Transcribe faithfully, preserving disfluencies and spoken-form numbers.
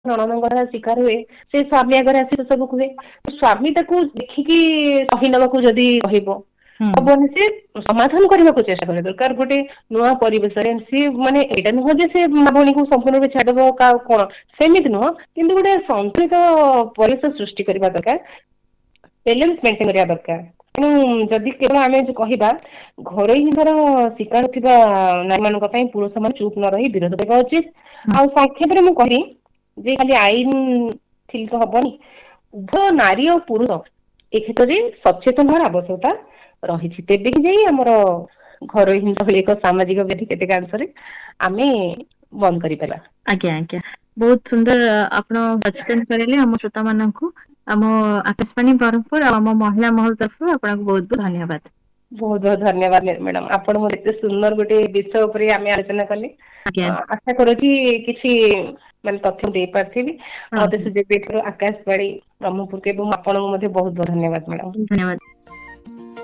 ନଣନ୍ଦଙ୍କର ଶିକାର ହୁଏ ସେ ସ୍ୱାମୀ ଆଗରେ ଆସି ସବୁ କୁହେ। ସ୍ୱାମୀ ତାକୁ ଦେଖିକି ସହି ନେବାକୁ ଯଦି କହିବ ହବନି, ସେ ସମାଧାନ କରିବାକୁ ଚେଷ୍ଟା କରିବା ଦରକାର। ଗୋଟେ ନୂଆ ପରିବେଶରେ ସିଏ ମାନେ ଏଇଟା ନୁହଁ ଯେ ସେ ମା ଭଉଣୀକୁ ସମ୍ପୂର୍ଣ୍ଣ ରୂପେ ଛାଡିଦବ କାହା କଣ, ସେମିତି ନୁହଁ, କିନ୍ତୁ ଗୋଟେ ସନ୍ତୁଳିତ ପରିବେଶ ସୃଷ୍ଟି କରିବା ଦରକାର, ବାଲାନ୍ସ ମେଣ୍ଟେନ କରିବା ଦରକାର। ତେଣୁ ଯଦି କେବଳ ଆମେ କହିବା ଘରୋଇ ହିଂସାର ଶିକାର ଥିବା ନାରୀ ମାନଙ୍କ ପାଇଁ ପୁରୁଷ ମାନେ ଚୁପ୍ ନ ରହି ବିରୋଧ କରିବା ଉଚିତ। ଆଉ ସଂକ୍ଷେପରେ ମୁଁ କହି ଯେ ଖାଲି ଆଇନ ଥିଲେ ତ ହବନି, ଉଭୟ ନାରୀ ଆଉ ପୁରୁଷ ଏ କ୍ଷେତ୍ରରେ ସଚେତନ ହବାର ଆବଶ୍ୟକତା ରହିଛି, ତେବେ କି ଯାଇ ଆମର ଘରୋଇ ହିଂସା ଭଳି ଏକ ସାମାଜିକ ବ୍ୟାଧି କେତେକାଂଶରେ ଆମେ ବନ୍ଦ କରିପାରିବା। ଆଜ୍ଞା ଆଜ୍ଞା, ବହୁତ ସୁନ୍ଦର ଆପଣ ସଚେତନ କରିଲେ ଆମ ଶ୍ରୋତା ମାନଙ୍କୁ। ଆମ ଆକାଶବାଣୀ ବ୍ରହ୍ମପୁର ଆଉ ଆମ ମହିଳା ମହଲ ତରଫରୁ ଆପଣଙ୍କୁ ବହୁତ ବହୁତ ଧନ୍ୟବାଦ। ବହୁତ ବହୁତ ଧନ୍ୟବାଦ ମ୍ୟାଡାମ, ଆପଣ ମୋର ଏତେ ସୁନ୍ଦର ଗୋଟେ ବିଷୟ ଉପରେ ଆମେ ଆଲୋଚନା କଲେ। ଆଜ୍ଞା ଆଶା କରୁଛି କିଛି ମାନେ ତଥ୍ୟ ଦେଇପାରିଥିବି। ହଁ ମତେ ସୁଯୋଗ ଦେଇଥିବାରୁ ଆକାଶବାଣୀ ବ୍ରହ୍ମପୁର ଏବଂ ଆପଣଙ୍କୁ ମଧ୍ୟ ବହୁତ ବହୁତ ଧନ୍ୟବାଦ ମ୍ୟାଡାମ। ଧନ୍ୟବାଦ।